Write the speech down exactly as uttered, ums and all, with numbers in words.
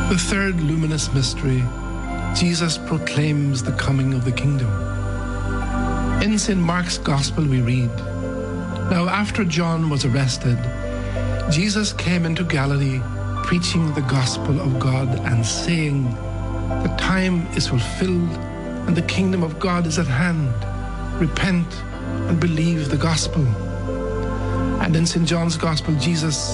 The third luminous mystery, Jesus proclaims the coming of the kingdom. In Saint Mark's Gospel we read, "Now after John was arrested, Jesus came into Galilee preaching the gospel of God and saying, 'The time is fulfilled and the kingdom of God is at hand. Repent and believe the gospel.'" And in Saint John's Gospel, Jesus